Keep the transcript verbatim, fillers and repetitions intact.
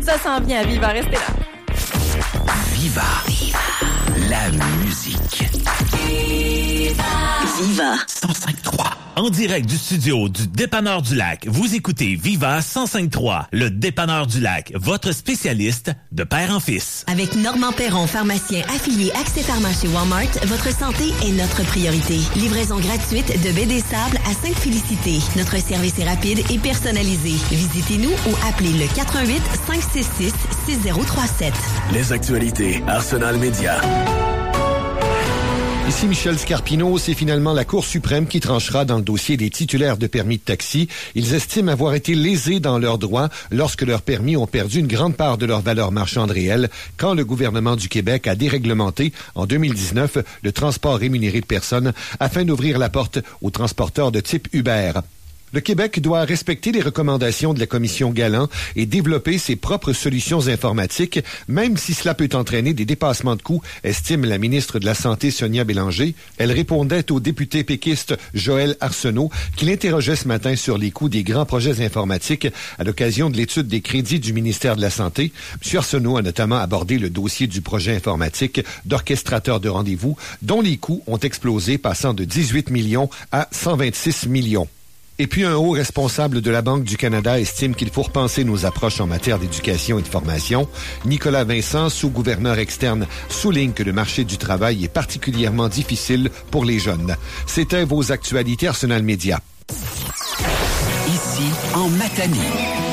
Ça s'en vient à Viva, restez là. Viva, Viva, la musique. Viva, Viva, cent cinq trois. En direct du studio du Dépanneur du Lac, vous écoutez Viva cent cinq trois, le Dépanneur du Lac, votre spécialiste de père en fils. Avec Normand Perron, pharmacien affilié Accès Pharma chez Walmart, votre santé est notre priorité. Livraison gratuite de baie des Sables à Sainte-Félicité. Notre service est rapide et personnalisé. Visitez-nous ou appelez le quatre un huit, cinq six six, six zéro trois sept. Les actualités Arsenal Média. Ici Michel Scarpino, c'est finalement la Cour suprême qui tranchera dans le dossier des titulaires de permis de taxi. Ils estiment avoir été lésés dans leurs droits lorsque leurs permis ont perdu une grande part de leur valeur marchande réelle quand le gouvernement du Québec a déréglementé en deux mille dix-neuf le transport rémunéré de personnes afin d'ouvrir la porte aux transporteurs de type Uber. Le Québec doit respecter les recommandations de la Commission Galland et développer ses propres solutions informatiques, même si cela peut entraîner des dépassements de coûts, estime la ministre de la Santé Sonia Bélanger. Elle répondait au député péquiste Joël Arsenault, qui l'interrogeait ce matin sur les coûts des grands projets informatiques à l'occasion de l'étude des crédits du ministère de la Santé. M. Arsenault a notamment abordé le dossier du projet informatique d'orchestrateur de rendez-vous, dont les coûts ont explosé, passant de dix-huit millions à cent vingt-six millions. Et puis, un haut responsable de la Banque du Canada estime qu'il faut repenser nos approches en matière d'éducation et de formation. Nicolas Vincent, sous-gouverneur externe, souligne que le marché du travail est particulièrement difficile pour les jeunes. C'était vos actualités Arsenal Média. Ici, en Matanie.